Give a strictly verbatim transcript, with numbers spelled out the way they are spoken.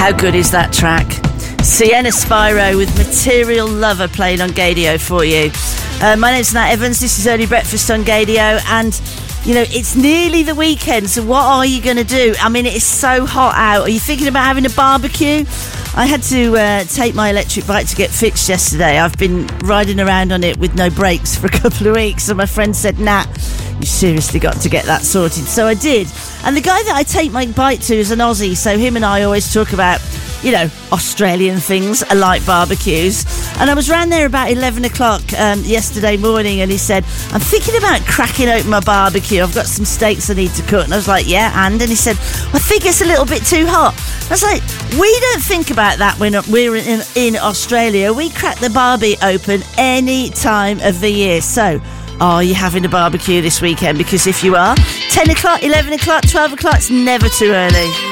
How good is that track? Sienna Spyro with Material Lover playing on Gaydio for you. Uh, my name's Nat Evans. This is Early Breakfast on Gaydio, and you know, it's nearly the weekend, so what are you going to do? I mean, it is so hot out. Are you thinking about having a barbecue? I had to uh, take my electric bike to get fixed yesterday. I've been riding around on it with no brakes for a couple of weeks, and my friend said, Nat, you seriously got to get that sorted. So I did. And the guy that I take my bike to is an Aussie, so him and I always talk about, you know, Australian things like barbecues. And I was round there about eleven o'clock um, yesterday morning, and he said, I'm thinking about cracking open my barbecue. I've got some steaks I need to cook. And I was like, yeah, and? And he said, well, I think it's a little bit too hot. I was like, we don't think about that when we're in, in Australia. We crack the barbie open any time of the year. So, are you having a barbecue this weekend? Because if you are, ten o'clock, eleven o'clock, twelve o'clock, it's never too early.